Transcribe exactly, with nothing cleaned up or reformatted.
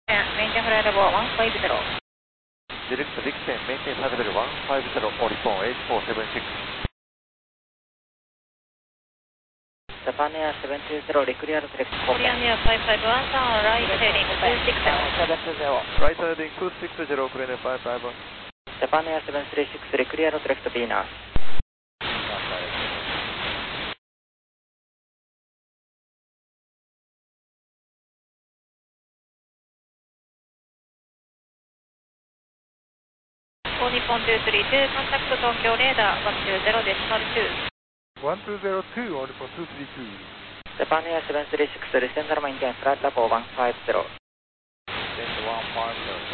Maintain flight level one five zero. Direct Dixon, maintain flight level one five zero, Oricon eight four seven six. Japan Air seven two zero, clear direct. Korean Air five five one, turn right heading two six zero. seven two zero. Right heading two six zero, Korean Air five five one. Japan Air seven three six, clear direct Venus. Nippon two three two, contact Tokyo radar one two zero decimal two. one two zero two, Oricon two three two. Japan Air seven three six, descend maintain flight level one five zero. Descend one five zero.